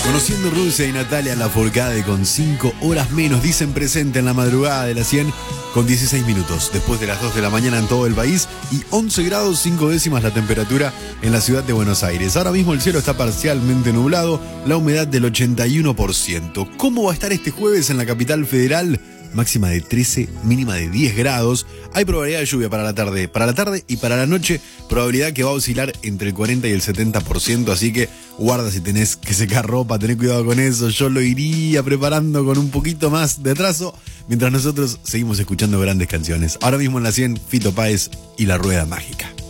Conociendo Rusia y Natalia Lafourcade con 5 horas menos, dicen presente en la madrugada de las 100 con 16 minutos, después de las 2 de la mañana en todo el país y 11 grados 5 décimas la temperatura en la ciudad de Buenos Aires. Ahora mismo el cielo está parcialmente nublado, la humedad del 81%. ¿Cómo va a estar este jueves en la capital federal? Máxima de 13, mínima de 10 grados. Hay probabilidad de lluvia para la tarde y para la noche, probabilidad que va a oscilar entre el 40 y el 70%, así que guarda si tenés que secar ropa, tenés cuidado con eso. Yo lo iría preparando con un poquito más de atraso, mientras nosotros seguimos escuchando grandes canciones. Ahora mismo en la 100, Fito Páez y La Rueda Mágica.